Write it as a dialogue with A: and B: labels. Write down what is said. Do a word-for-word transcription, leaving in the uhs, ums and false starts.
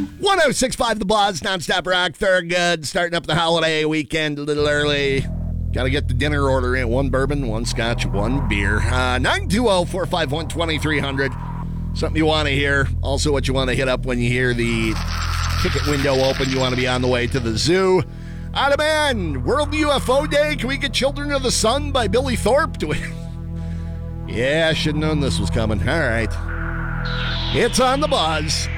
A: one oh six point five The Buzz, nonstop rock, Thurgood, starting up the holiday weekend a little early. Got to get the dinner order in. One bourbon, one scotch, one beer. Uh, nine two zero, four five one, two three zero zero. Something you want to hear. Also what you want to hit up when you hear the ticket window open. You want to be on the way to the zoo. Adam Man, World U F O Day. Can we get Children of the Sun by Billy Thorpe? Do we? Yeah, I should have known this was coming. All right. It's on The Buzz.